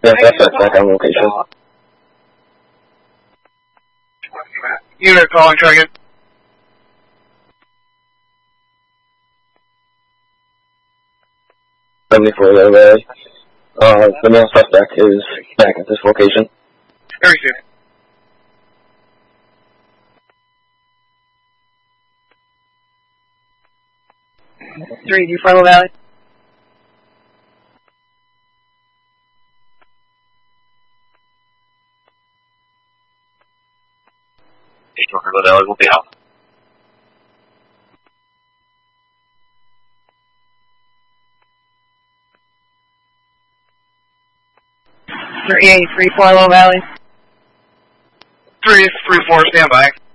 Yes, suspect back on location. Unit calling target. $74 Valley. The male suspect is back at this location. Very soon. Three, do you follow Valley? Fargo Valley will be out. Three, 3, 4, Low Valley. 3-4, stand by.